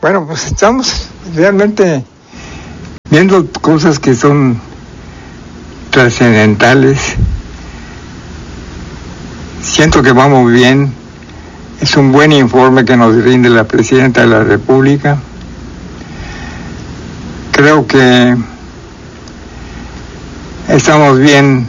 Bueno, pues estamos realmente viendo cosas que son trascendentales. Siento que vamos bien. Es un buen informe que nos rinde la Presidenta de la República. Creo que estamos bien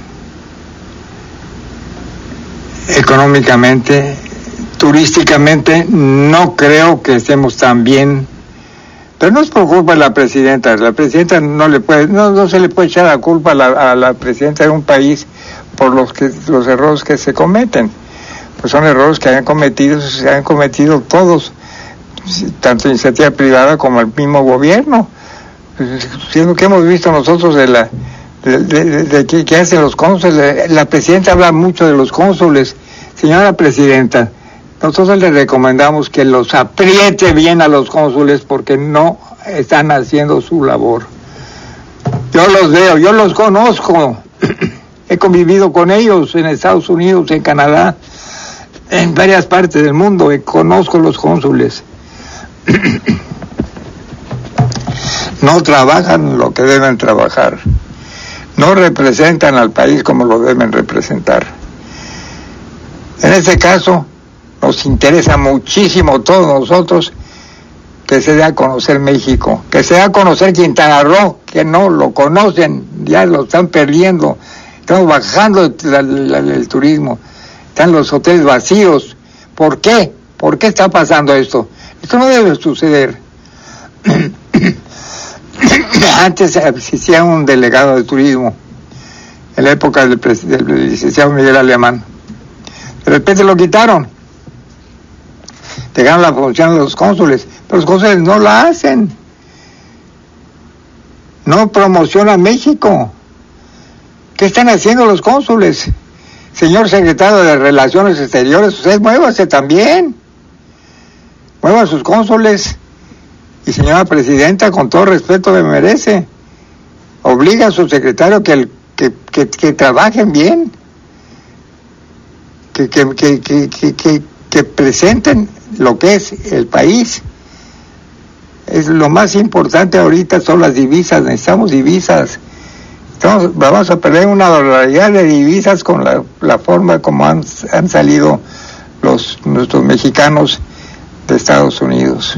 económicamente. Turísticamente no creo que estemos tan bien, pero no es por culpa de la Presidenta. La Presidenta no se le puede echar la culpa a la Presidenta de un país por los errores que se cometen. Pues son errores que se han cometido todos, tanto iniciativa privada como el mismo gobierno. Siendo que hemos visto nosotros de qué hacen los cónsules. La Presidenta habla mucho de los cónsules. Señora Presidenta, nosotros le recomendamos que los apriete bien a los cónsules porque no están haciendo su labor. Yo los veo, yo los conozco. He convivido con ellos en Estados Unidos, en Canadá, en varias partes del mundo. Conozco los cónsules. No trabajan lo que deben trabajar. No representan al país como lo deben representar. En este caso, nos interesa muchísimo a todos nosotros que se dé a conocer México, que se dé a conocer Quintana Roo, que no lo conocen, ya lo están perdiendo. Estamos bajando el turismo, están los hoteles vacíos. ¿Por qué? ¿Por qué está pasando esto? Esto no debe suceder. Antes existía un delegado de turismo, en la época del licenciado Miguel Alemán. De repente lo quitaron. Dejaron la función de los cónsules, pero los cónsules no la hacen. No promocionan México. ¿Qué están haciendo los cónsules? Señor secretario de Relaciones Exteriores, usted muévase también. Muevan sus cónsules. Y señora Presidenta, con todo respeto me merece, obliga a su secretario que trabajen bien, que presenten lo que es el país. Es lo más importante ahorita, son las divisas. Necesitamos divisas. Vamos a perder una barbaridad de divisas con la forma como han salido nuestros mexicanos de Estados Unidos.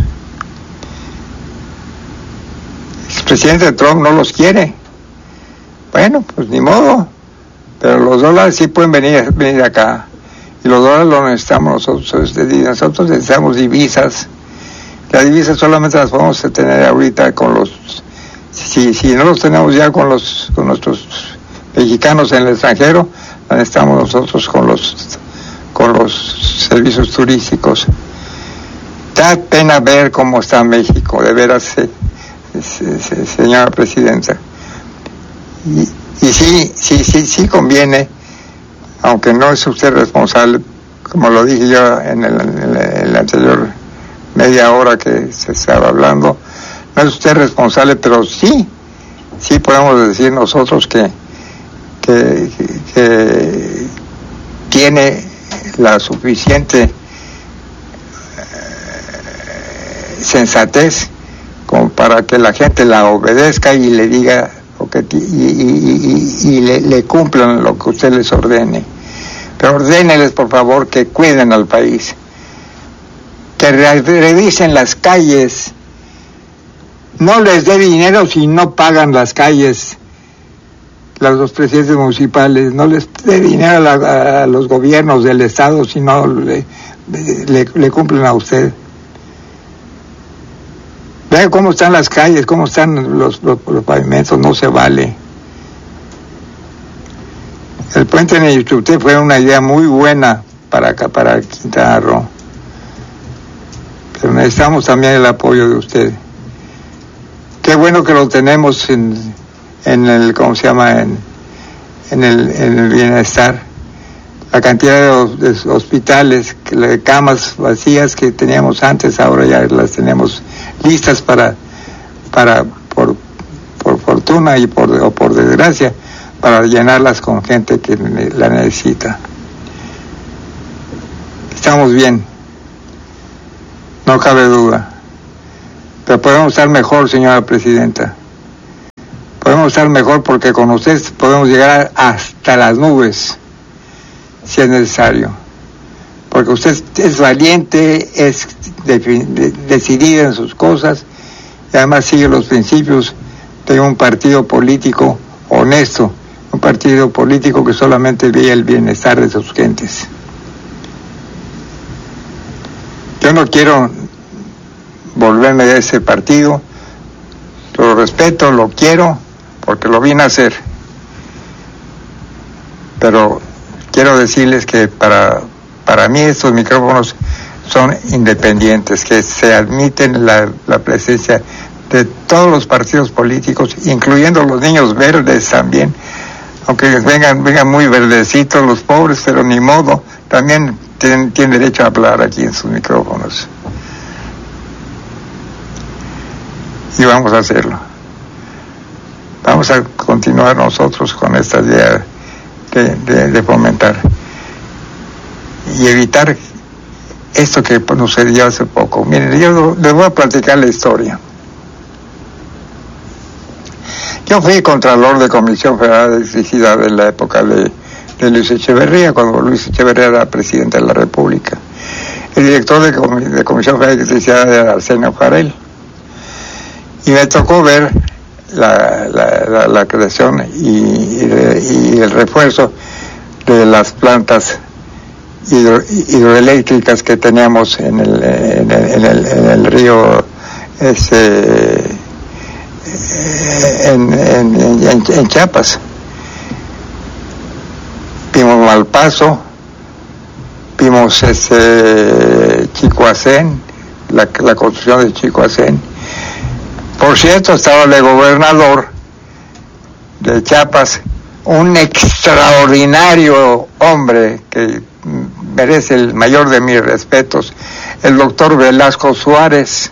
El presidente Trump no los quiere. Bueno, pues ni modo. Pero los dólares sí pueden venir acá. Y los dólares los necesitamos nosotros. Nosotros necesitamos divisas. Las divisas solamente las podemos tener ahorita con los... Si no los tenemos ya con nuestros mexicanos en el extranjero, las necesitamos nosotros con los servicios turísticos. Da pena ver cómo está México, de veras, señora Presidenta. Y sí conviene, aunque no es usted responsable, como lo dije yo en el anterior media hora que se estaba hablando, no es usted responsable, pero sí podemos decir nosotros que tiene la suficiente sensatez como para que la gente la obedezca y le diga y le cumplan lo que usted les ordene. Pero ordéneles, por favor, que cuiden al país, que revisen las calles. No les dé dinero si no pagan las calles. Los presidentes municipales, no les dé dinero a los gobiernos del estado si no le cumplen a usted. Vea cómo están las calles, cómo están los pavimentos, no se vale. El puente en Ixtuptepec fue una idea muy buena para Quintana Roo. Pero necesitamos también el apoyo de usted. Qué bueno que lo tenemos en el, ¿cómo se llama? En el bienestar. La cantidad de hospitales, de camas vacías que teníamos antes, ahora ya las tenemos listas por fortuna o por desgracia, para llenarlas con gente que la necesita. Estamos bien, no cabe duda. Pero podemos estar mejor, señora presidenta. Podemos estar mejor porque con usted podemos llegar hasta las nubes, si es necesario. Porque usted es valiente, es decidida en sus cosas, y además sigue los principios de un partido político honesto, un partido político que solamente veía el bienestar de sus gentes. Yo no quiero volverme de ese partido, lo respeto, lo quiero, porque lo vine a hacer. Pero quiero decirles que para mí estos micrófonos son independientes, que se admiten la presencia de todos los partidos políticos, incluyendo los niños verdes también, aunque vengan muy verdecitos los pobres, pero ni modo, también tienen derecho a hablar aquí en sus micrófonos. Y vamos a hacerlo. Vamos a continuar nosotros con esta idea de fomentar y evitar esto que nos sucedió hace poco. Miren, yo les voy a platicar la historia. Yo fui contralor de Comisión Federal de Electricidad en la época de Luis Echeverría, cuando Luis Echeverría era presidente de la República. El director de Comisión Federal de Electricidad era Arsenio Jarel. Y me tocó ver la creación y el refuerzo de las plantas hidroeléctricas que teníamos en el río en Chiapas. Vimos Malpaso, vimos Chicoacén, la construcción de Chicoacén. Por cierto, estaba el gobernador de Chiapas, un extraordinario hombre que merece el mayor de mis respetos, el doctor Velasco Suárez.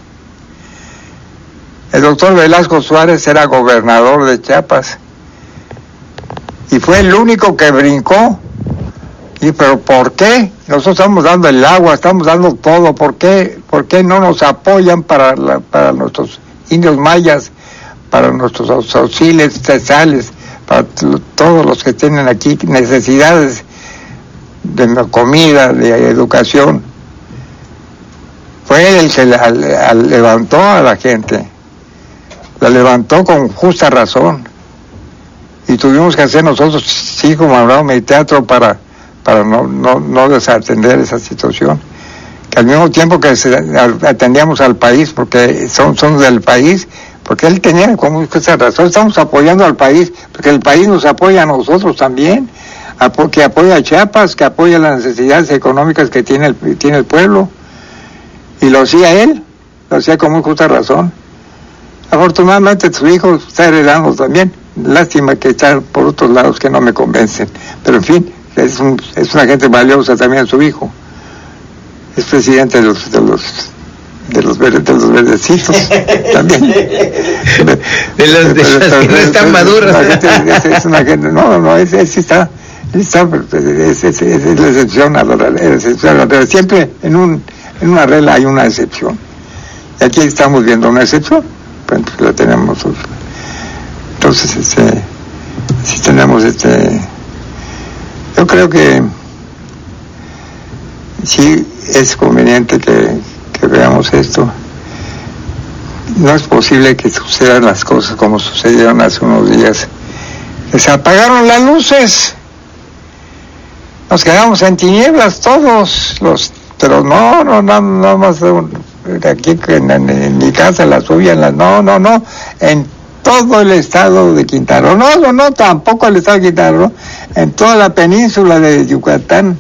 El doctor Velasco Suárez era gobernador de Chiapas y fue el único que brincó. ¿Pero por qué? Nosotros estamos dando el agua, estamos dando todo. ¿Por qué no nos apoyan para nuestros indios mayas, para nuestros auxilios estatales, para todos los que tienen aquí necesidades de comida, de educación? Fue el que levantó a la gente, la levantó con justa razón, y tuvimos que hacer nosotros, sí, como hablamos, mi teatro para no desatender esa situación, que al mismo tiempo que atendíamos al país, porque son del país, porque él tenía como esa razón, estamos apoyando al país, porque el país nos apoya a nosotros también, que apoya a Chiapas, que apoya las necesidades económicas que tiene el pueblo, y lo hacía él, lo hacía con muy justa razón. Afortunadamente su hijo está heredando también, lástima que está por otros lados que no me convencen, pero en fin, es una gente valiosa también su hijo, es presidente de los verdecitos también, de los que no están maduros. Es una gente, es la excepción a la regla. Siempre en una regla hay una excepción, y aquí estamos viendo una excepción, pues la tenemos nosotros. Entonces si tenemos yo creo que sí es conveniente que veamos esto. No es posible que sucedan las cosas como sucedieron hace unos días, que se apagaron las luces, nos quedamos en tinieblas todos pero no más aquí en mi casa, la suya, en todo el estado de Quintana Roo, no, tampoco el estado de Quintana Roo, en toda la península de Yucatán,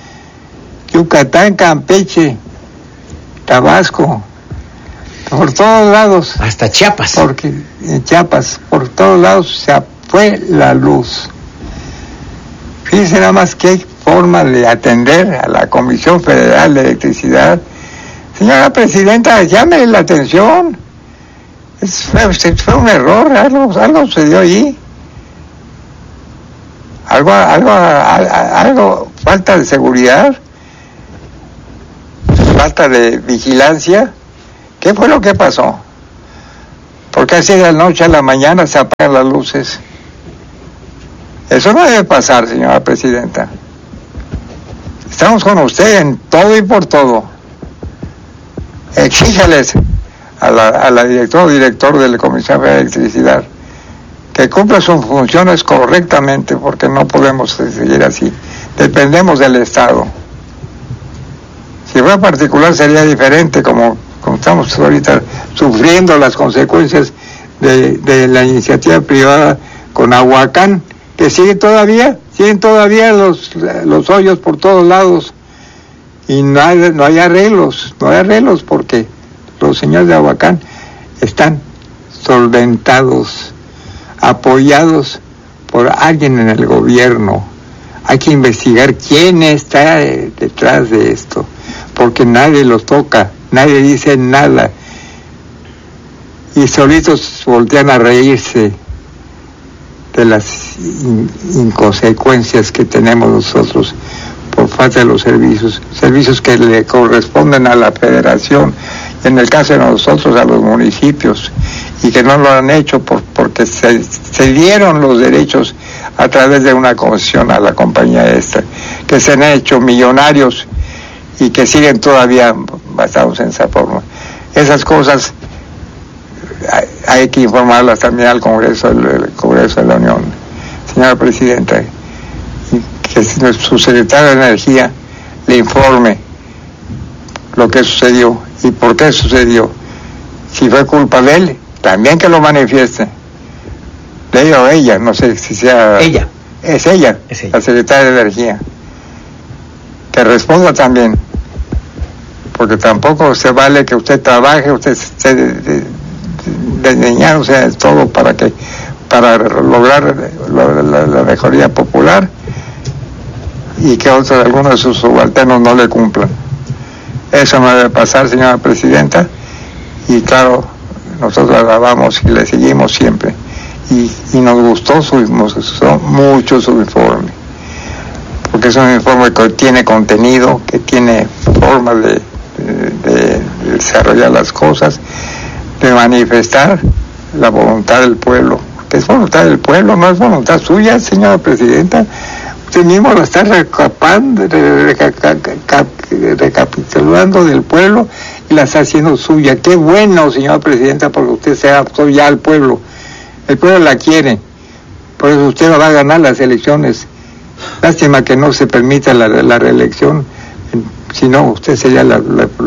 Campeche, Tabasco, por todos lados. Hasta Chiapas. Porque en Chiapas, por todos lados se fue la luz. Fíjense nada más qué forma de atender a la Comisión Federal de Electricidad. Señora Presidenta, llámele la atención. Fue un error, algo sucedió allí. Algo, falta de seguridad, falta de vigilancia. ¿Qué fue lo que pasó? porque así de la noche a la mañana se apagan las luces. Eso no debe pasar, señora presidenta. Estamos con usted en todo y por todo. Exíjales a la director de la Comisión Federal de Electricidad que cumpla sus funciones correctamente, porque no podemos seguir así. Dependemos del Estado. Si fuera particular sería diferente, como estamos ahorita sufriendo las consecuencias de la iniciativa privada con Ahuacán, que siguen todavía los hoyos por todos lados, y no hay arreglos porque los señores de Ahuacán están solventados, apoyados por alguien en el gobierno. Hay que investigar quién está detrás de esto, porque nadie los toca, nadie dice nada, y solitos voltean a reírse de las inconsecuencias que tenemos nosotros por falta de los servicios que le corresponden a la federación, y en el caso de nosotros a los municipios, y que no lo han hecho porque se dieron los derechos a través de una concesión a la compañía esta, que se han hecho millonarios y que siguen todavía basados en esa forma. Esas cosas hay que informarlas también al Congreso de la Unión, señora presidenta, que su secretario de Energía le informe lo que sucedió y por qué sucedió. Si fue culpa de él, también que lo manifieste. De ella o ella, no sé si sea... Ella. Es ella, la secretaria de Energía. Que responda también. Porque tampoco se vale que usted trabaje, usted se desdeñándose todo para lograr la mejoría popular, y que algunos de sus subalternos no le cumplan. Eso no debe pasar, señora presidenta, y claro, nosotros la alabamos y le seguimos siempre, y nos gustó mucho su informe, porque es un informe que tiene contenido, que tiene forma de desarrollar las cosas, de manifestar la voluntad del pueblo, que es voluntad del pueblo, no es voluntad suya, señora presidenta. Usted mismo lo está recapitulando del pueblo y la está haciendo suya. Qué bueno, señora presidenta, porque usted se adaptó ya al pueblo. El pueblo la quiere, por eso usted va a ganar las elecciones. Lástima que no se permita la reelección, si no, usted sería la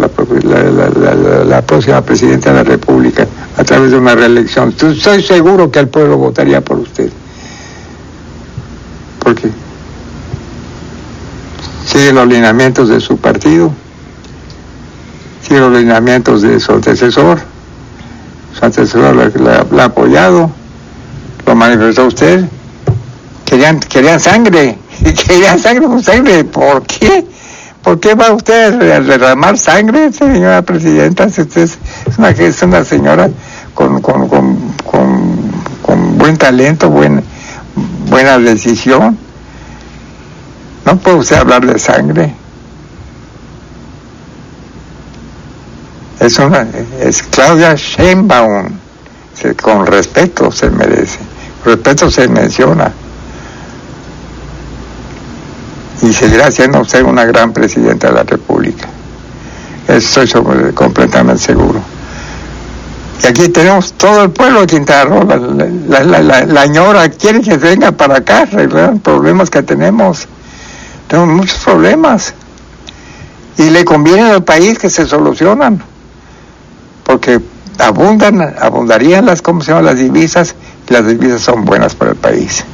próxima presidenta de la República a través de una reelección. Estoy seguro que el pueblo votaría por usted, porque sigue los lineamientos de su partido, sigue los lineamientos de su antecesor la ha apoyado, lo manifestó usted. Querían sangre, ¿por qué? ¿Por qué va usted a derramar sangre, señora presidenta? Usted es una señora con buen talento, buena decisión. No puede usted hablar de sangre. Es Claudia Sheinbaum. Con respeto se merece. Respeto se menciona. Y seguirá siendo usted una gran presidenta de la República. Estoy completamente seguro. Y aquí tenemos todo el pueblo de Quintana Roo. La ñora quiere que venga para acá, arreglar problemas que tenemos. Tenemos muchos problemas. Y le conviene al país que se solucionan. Porque abundarían las divisas, y las divisas son buenas para el país.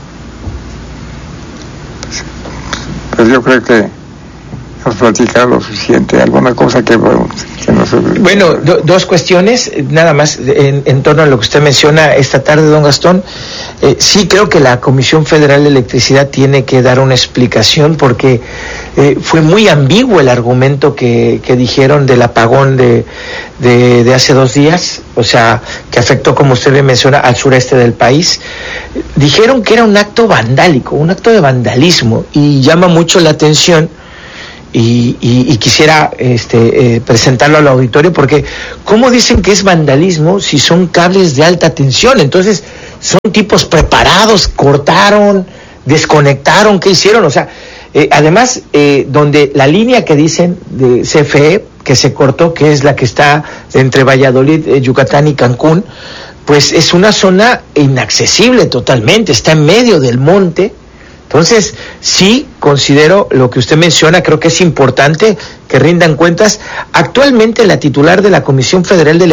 Pues yo creo que hemos platicado lo suficiente. ¿Alguna cosa que nos... Bueno, dos cuestiones, nada más, en torno a lo que usted menciona esta tarde, don Gastón. Sí, creo que la Comisión Federal de Electricidad tiene que dar una explicación, porque fue muy ambiguo el argumento que dijeron del apagón de hace 2 días, o sea, que afectó, como usted menciona, al sureste del país. Dijeron que era un acto vandálico, un acto de vandalismo, y llama mucho la atención y quisiera presentarlo al auditorio, porque ¿cómo dicen que es vandalismo si son cables de alta tensión? Entonces son tipos preparados, cortaron, desconectaron, ¿qué hicieron? O sea, además, donde la línea que dicen de CFE que se cortó, que es la que está entre Valladolid, Yucatán y Cancún, pues es una zona inaccesible totalmente, está en medio del monte. Entonces, sí considero lo que usted menciona, creo que es importante que rindan cuentas. Actualmente la titular de la Comisión Federal de